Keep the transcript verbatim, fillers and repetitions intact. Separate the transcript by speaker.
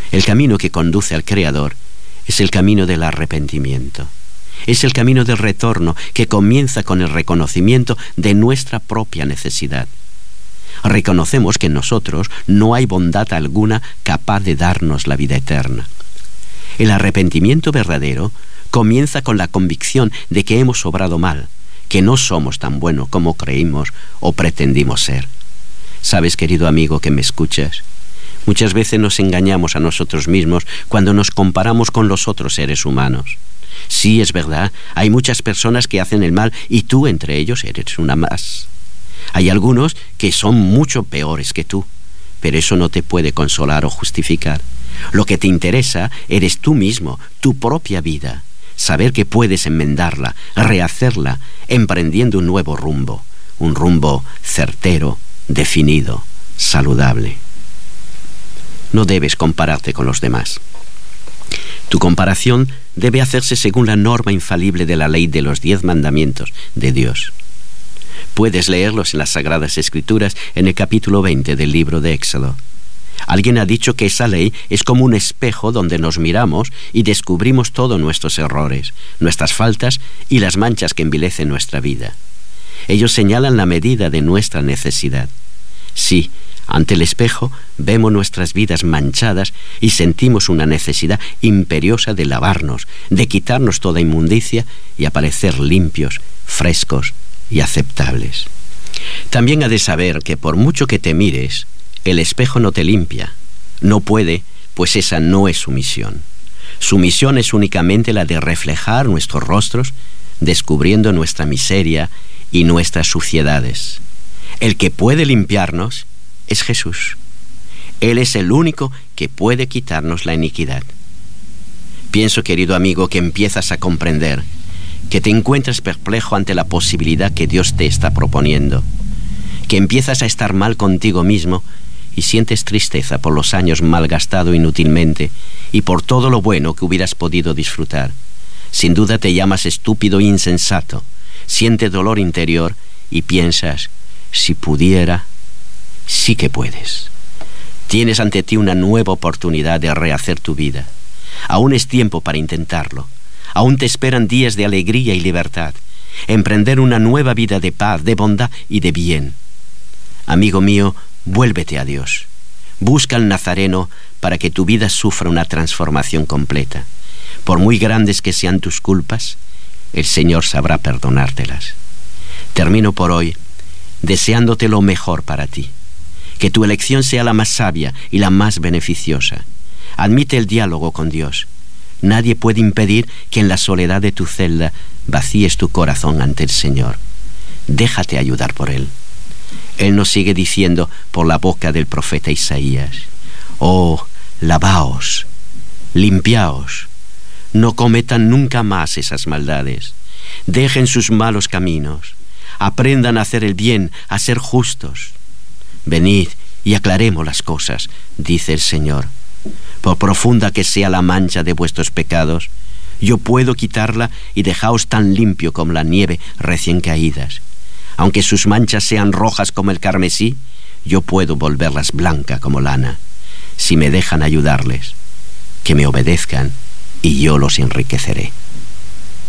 Speaker 1: El camino que conduce al Creador es el camino del arrepentimiento. Es el camino del retorno que comienza con el reconocimiento de nuestra propia necesidad. Reconocemos que en nosotros no hay bondad alguna capaz de darnos la vida eterna. El arrepentimiento verdadero comienza con la convicción de que hemos obrado mal, que no somos tan buenos como creímos o pretendimos ser. ¿Sabes, querido amigo que me escuchas? Muchas veces nos engañamos a nosotros mismos cuando nos comparamos con los otros seres humanos. Sí, es verdad, hay muchas personas que hacen el mal y tú entre ellos eres una más. Hay algunos que son mucho peores que tú, pero eso no te puede consolar o justificar. Lo que te interesa eres tú mismo, tu propia vida. Saber que puedes enmendarla, rehacerla, emprendiendo un nuevo rumbo, un rumbo certero, definido, saludable. No debes compararte con los demás. Tu comparación debe hacerse según la norma infalible de la ley de los diez mandamientos de Dios. Puedes leerlos en las Sagradas Escrituras en el capítulo veinte del libro de Éxodo. Alguien ha dicho que esa ley es como un espejo donde nos miramos y descubrimos todos nuestros errores, nuestras faltas y las manchas que envilecen nuestra vida. Ellos señalan la medida de nuestra necesidad. Sí, ante el espejo vemos nuestras vidas manchadas y sentimos una necesidad imperiosa de lavarnos, de quitarnos toda inmundicia y aparecer limpios, frescos y aceptables. También ha de saber que por mucho que te mires, el espejo no te limpia. No puede, pues esa no es su misión. Su misión es únicamente la de reflejar nuestros rostros, descubriendo nuestra miseria y nuestras suciedades. El que puede limpiarnos es Jesús. Él es el único que puede quitarnos la iniquidad. Pienso, querido amigo, que empiezas a comprender, que te encuentras perplejo ante la posibilidad que Dios te está proponiendo, que empiezas a estar mal contigo mismo y sientes tristeza por los años malgastados inútilmente y por todo lo bueno que hubieras podido disfrutar. Sin duda te llamas estúpido e insensato, sientes dolor interior y piensas, si pudiera, sí que puedes. Tienes ante ti una nueva oportunidad de rehacer tu vida. Aún es tiempo para intentarlo. Aún te esperan días de alegría y libertad. Emprender una nueva vida de paz, de bondad y de bien. Amigo mío, vuélvete a Dios. Busca al Nazareno para que tu vida sufra una transformación completa. Por muy grandes que sean tus culpas, el Señor sabrá perdonártelas. Termino por hoy deseándote lo mejor para ti. Que tu elección sea la más sabia y la más beneficiosa. Admite el diálogo con Dios. Nadie puede impedir que en la soledad de tu celda vacíes tu corazón ante el Señor. Déjate ayudar por Él. Él nos sigue diciendo por la boca del profeta Isaías: oh, lavaos, limpiaos, no cometan nunca más esas maldades, dejen sus malos caminos, aprendan a hacer el bien, a ser justos. Venid y aclaremos las cosas, dice el Señor. Por profunda que sea la mancha de vuestros pecados, yo puedo quitarla y dejaos tan limpio como la nieve recién caídas. Aunque sus manchas sean rojas como el carmesí, yo puedo volverlas blancas como lana. Si me dejan ayudarles, que me obedezcan y yo los enriqueceré.